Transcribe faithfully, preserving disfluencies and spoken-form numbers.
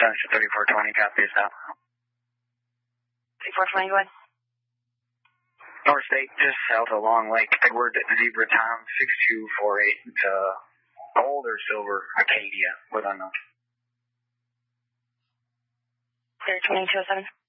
Sunset thirty-four twenty, copy stop. thirty-four twenty, go ahead. North State, just south of Long Lake, Edward Zebra Tom, six two four eight, uh, gold or silver, Acadia, with unknown. Clear twenty-two oh seven.